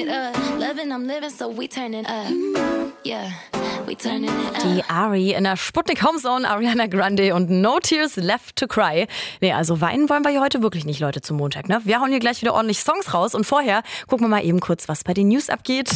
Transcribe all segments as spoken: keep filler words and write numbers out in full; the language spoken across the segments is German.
up. Loving, I'm living, so we turning up. Yeah, we turning it up. Die Ari in der Sputnik Homezone, Ariana Grande und No Tears Left to Cry. Nee, also weinen wollen wir hier heute wirklich nicht, Leute, zum Montag, ne? Wir hauen hier gleich wieder ordentlich Songs raus und vorher gucken wir mal eben kurz, was bei den News abgeht.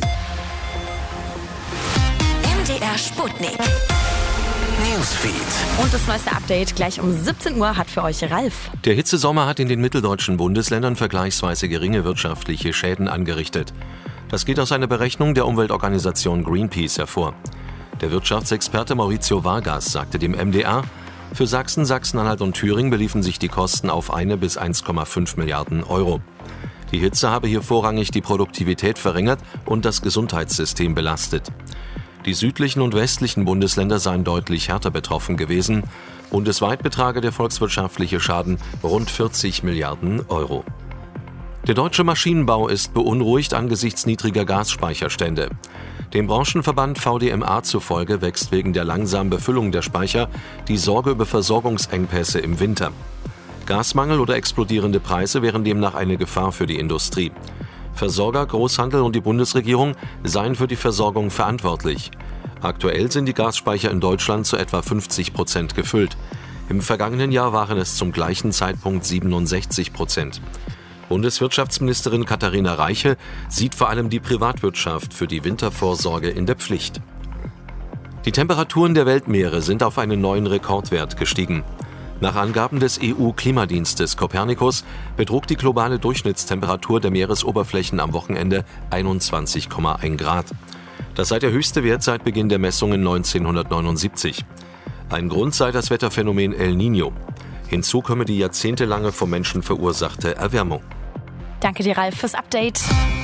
M D R Sputnik Newsfeed. Und das neueste Update gleich um siebzehn Uhr hat für euch Ralf. Der Hitzesommer hat in den mitteldeutschen Bundesländern vergleichsweise geringe wirtschaftliche Schäden angerichtet. Das geht aus einer Berechnung der Umweltorganisation Greenpeace hervor. Der Wirtschaftsexperte Maurizio Vargas sagte dem M D R, für Sachsen, Sachsen-Anhalt und Thüringen beliefen sich die Kosten auf eine bis eins Komma fünf Milliarden Euro. Die Hitze habe hier vorrangig die Produktivität verringert und das Gesundheitssystem belastet. Die südlichen und westlichen Bundesländer seien deutlich härter betroffen gewesen. Bundesweit betrage der volkswirtschaftliche Schaden rund vierzig Milliarden Euro. Der deutsche Maschinenbau ist beunruhigt angesichts niedriger Gasspeicherstände. Dem Branchenverband V D M A zufolge wächst wegen der langsamen Befüllung der Speicher die Sorge über Versorgungsengpässe im Winter. Gasmangel oder explodierende Preise wären demnach eine Gefahr für die Industrie. Versorger, Großhandel und die Bundesregierung seien für die Versorgung verantwortlich. Aktuell sind die Gasspeicher in Deutschland zu etwa fünfzig Prozent gefüllt. Im vergangenen Jahr waren es zum gleichen Zeitpunkt siebenundsechzig Prozent. Bundeswirtschaftsministerin Katharina Reiche sieht vor allem die Privatwirtschaft für die Wintervorsorge in der Pflicht. Die Temperaturen der Weltmeere sind auf einen neuen Rekordwert gestiegen. Nach Angaben des E U-Klimadienstes Copernicus betrug die globale Durchschnittstemperatur der Meeresoberflächen am Wochenende einundzwanzig Komma eins Grad. Das sei der höchste Wert seit Beginn der Messungen neunzehnhundertneunundsiebzig. Ein Grund sei das Wetterphänomen El Niño. Hinzu komme die jahrzehntelange vom Menschen verursachte Erwärmung. Danke dir, Ralf, fürs Update.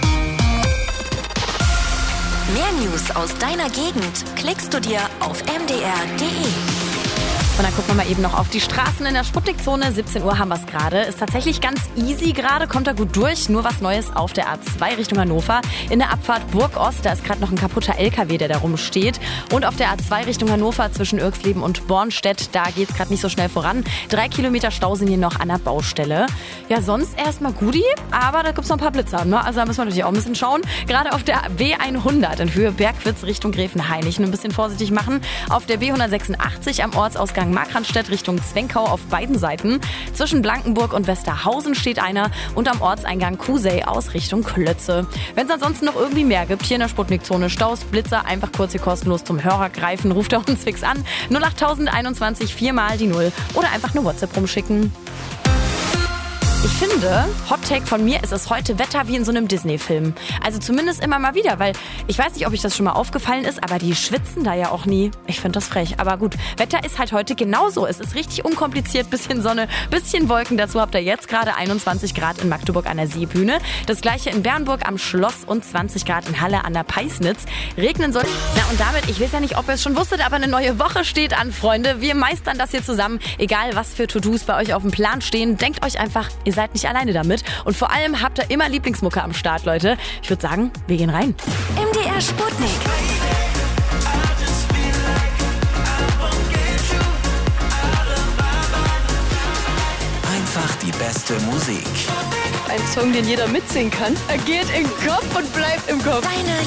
Mehr News aus deiner Gegend klickst du dir auf m d r punkt d e. Und dann gucken wir mal eben noch auf die Straßen in der Sputnikzone. siebzehn Uhr haben wir es gerade. Ist tatsächlich ganz easy gerade, kommt da gut durch. Nur was Neues auf der A zwei Richtung Hannover. In der Abfahrt Burg-Ost, da ist gerade noch ein kaputter L K W, der da rumsteht. Und auf der A zwei Richtung Hannover zwischen Irxleben und Bornstedt, da geht es gerade nicht so schnell voran. Drei Kilometer Stau sind hier noch an der Baustelle. Ja, sonst erstmal Guti, aber da gibt es noch ein paar Blitzer, ne? Also da müssen wir natürlich auch ein bisschen schauen. Gerade auf der B hundert in Höhe Bergwitz Richtung Gräfenhainichen ein bisschen vorsichtig machen. Auf der B hundertsechsundachtzig am Ortsausgang Markranstädt Richtung Zwenkau auf beiden Seiten. Zwischen Blankenburg und Westerhausen steht einer und am Ortseingang Kusey aus Richtung Klötze. Wenn es ansonsten noch irgendwie mehr gibt, hier in der Sputnikzone Staus, Blitzer, einfach kurz hier kostenlos zum Hörer greifen, ruft er uns fix an. null acht einundzwanzig viermal die null oder einfach eine WhatsApp rumschicken. Ich finde, Hot Take von mir ist es heute Wetter wie in so einem Disney-Film. Also zumindest immer mal wieder, weil ich weiß nicht, ob euch das schon mal aufgefallen ist, aber die schwitzen da ja auch nie. Ich finde das frech. Aber gut, Wetter ist halt heute genauso. Es ist richtig unkompliziert, bisschen Sonne, bisschen Wolken. Dazu habt ihr jetzt gerade einundzwanzig Grad in Magdeburg an der Seebühne. Das gleiche in Bernburg am Schloss und zwanzig Grad in Halle an der Peisnitz. Regnen soll. Na und damit, ich weiß ja nicht, ob ihr es schon wusstet, aber eine neue Woche steht an, Freunde. Wir meistern das hier zusammen. Egal, was für To-Dos bei euch auf dem Plan stehen. Denkt euch einfach, ihr seid nicht alleine damit. Und vor allem habt ihr immer Lieblingsmucke am Start, Leute. Ich würde sagen, wir gehen rein. M D R Sputnik. Einfach die beste Musik. Ein Song, den jeder mitsingen kann. Er geht in den Kopf und bleibt im Kopf. Deine